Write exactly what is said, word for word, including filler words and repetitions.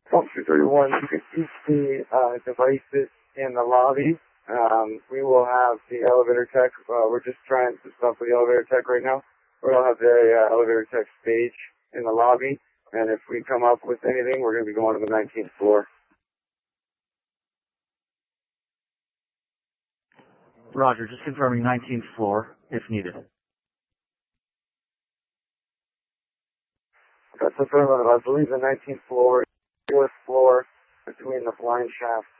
Pump two thirty-one, you can keep the uh, devices in the lobby. Um, we will have the elevator tech. Uh, we're just trying to stuff with the elevator tech right now. We'll have the uh, elevator tech stage in the lobby. And if we come up with anything, we're going to be going to the nineteenth floor. Roger, just confirming nineteenth floor if needed. That's affirmative. I believe the nineteenth floor, fourth floor between the blind shafts.